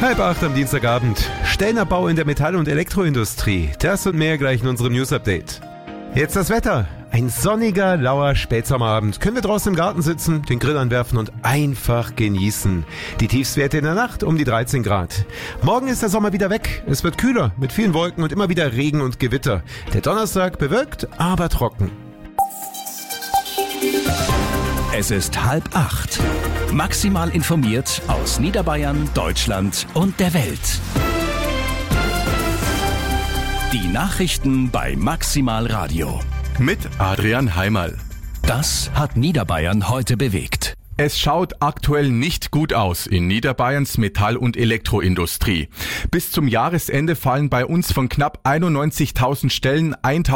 7:30 am Dienstagabend. Stellenabbau in der Metall- und Elektroindustrie. Das und mehr gleich in unserem News-Update. Jetzt das Wetter. Ein sonniger, lauer Spätsommerabend. Können wir draußen im Garten sitzen, den Grill anwerfen und einfach genießen. Die Tiefstwerte in der Nacht um die 13 Grad. Morgen ist der Sommer wieder weg. Es wird kühler, mit vielen Wolken und immer wieder Regen und Gewitter. Der Donnerstag bewölkt, aber trocken. Es ist 7:30. Maximal informiert aus Niederbayern, Deutschland und der Welt. Die Nachrichten bei Maximal Radio. Mit Adrian Heimerl. Das hat Niederbayern heute bewegt. Es schaut aktuell nicht gut aus in Niederbayerns Metall- und Elektroindustrie. Bis zum Jahresende fallen bei uns von knapp 91.000 Stellen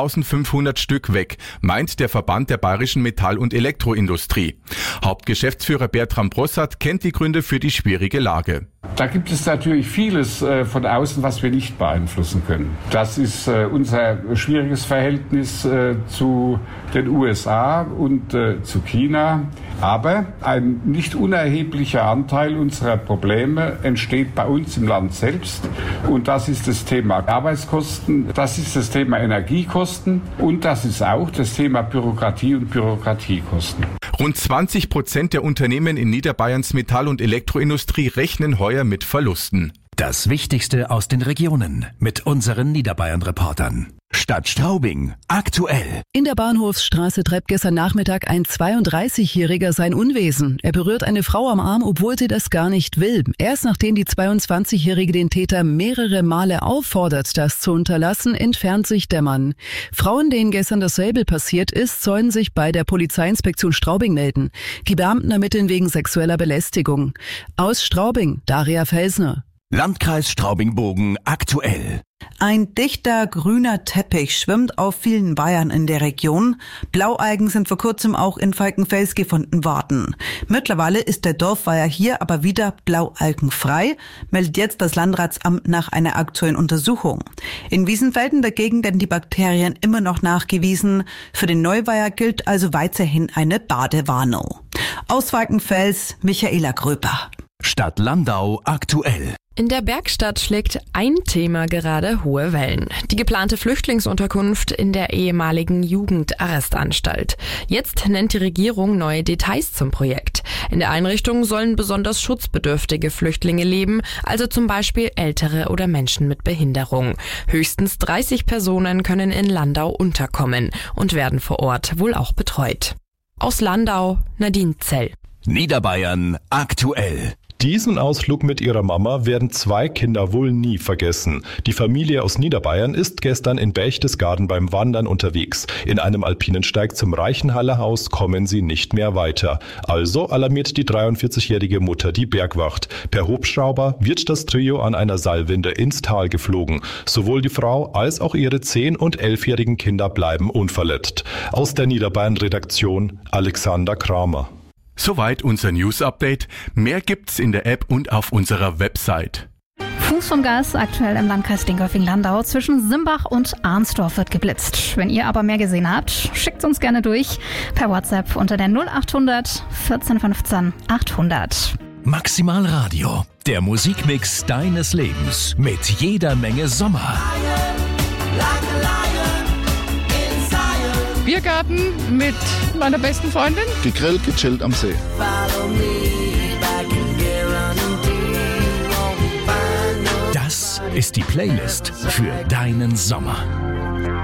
1.500 Stück weg, meint der Verband der bayerischen Metall- und Elektroindustrie. Hauptgeschäftsführer Bertram Brossart kennt die Gründe für die schwierige Lage. Da gibt es natürlich vieles von außen, was wir nicht beeinflussen können. Das ist unser schwieriges Verhältnis zu den USA und zu China. Aber ein nicht unerheblicher Anteil unserer Probleme entsteht bei uns im Land selbst. Und das ist das Thema Arbeitskosten, das ist das Thema Energiekosten und das ist auch das Thema Bürokratie und Bürokratiekosten. Rund 20% der Unternehmen in Niederbayerns Metall- und Elektroindustrie rechnen heuer mit Verlusten. Das Wichtigste aus den Regionen mit unseren Niederbayern-Reportern. Stadt Straubing, aktuell. In der Bahnhofsstraße treibt gestern Nachmittag ein 32-Jähriger sein Unwesen. Er berührt eine Frau am Arm, obwohl sie das gar nicht will. Erst nachdem die 22-Jährige den Täter mehrere Male auffordert, das zu unterlassen, entfernt sich der Mann. Frauen, denen gestern dasselbe passiert ist, sollen sich bei der Polizeiinspektion Straubing melden. Die Beamten ermitteln wegen sexueller Belästigung. Aus Straubing, Daria Felsner. Landkreis Straubing-Bogen, aktuell. Ein dichter grüner Teppich schwimmt auf vielen Weihern in der Region. Blaualgen sind vor kurzem auch in Falkenfels gefunden worden. Mittlerweile ist der Dorfweiher hier aber wieder blaualgenfrei, meldet jetzt das Landratsamt nach einer aktuellen Untersuchung. In Wiesenfelden dagegen werden die Bakterien immer noch nachgewiesen. Für den Neuweiher gilt also weiterhin eine Badewarnung. Aus Falkenfels, Michaela Gröper. Stadt Landau, aktuell. In der Bergstadt schlägt ein Thema gerade hohe Wellen. Die geplante Flüchtlingsunterkunft in der ehemaligen Jugendarrestanstalt. Jetzt nennt die Regierung neue Details zum Projekt. In der Einrichtung sollen besonders schutzbedürftige Flüchtlinge leben, also zum Beispiel Ältere oder Menschen mit Behinderung. Höchstens 30 Personen können in Landau unterkommen und werden vor Ort wohl auch betreut. Aus Landau, Nadine Zell. Niederbayern, aktuell. Diesen Ausflug mit ihrer Mama werden 2 Kinder wohl nie vergessen. Die Familie aus Niederbayern ist gestern in Berchtesgaden beim Wandern unterwegs. In einem alpinen Steig zum Reichenhaller Haus kommen sie nicht mehr weiter. Also alarmiert die 43-jährige Mutter die Bergwacht. Per Hubschrauber wird das Trio an einer Seilwinde ins Tal geflogen. Sowohl die Frau als auch ihre 10- und 11-jährigen Kinder bleiben unverletzt. Aus der Niederbayern-Redaktion Alexander Kramer. Soweit unser News-Update. Mehr gibt's in der App und auf unserer Website. Fuß und Gas aktuell im Landkreis Dingolfing-Landau. Zwischen Simbach und Arnsdorf wird geblitzt. Wenn ihr aber mehr gesehen habt, schickt uns gerne durch per WhatsApp unter der 0800 1415 800. Maximal Radio, der Musikmix deines Lebens mit jeder Menge Sommer. Biergarten mit meiner besten Freundin. Gegrillt, gechillt am See. Das ist die Playlist für deinen Sommer.